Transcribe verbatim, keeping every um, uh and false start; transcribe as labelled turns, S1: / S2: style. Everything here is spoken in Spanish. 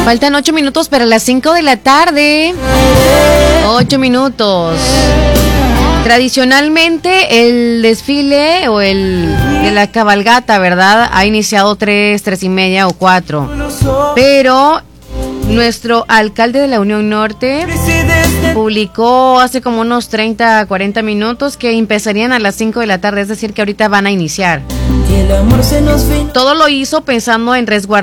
S1: Faltan ocho minutos para las cinco de la tarde. Ocho minutos. Tradicionalmente el desfile o el de la cabalgata, ¿verdad? Ha iniciado tres, tres y media o cuatro. Pero nuestro alcalde de la Unión Norte publicó hace como unos treinta, cuarenta minutos que empezarían a las cinco de la tarde, es decir, que ahorita van a iniciar. Todo lo hizo pensando en resguardar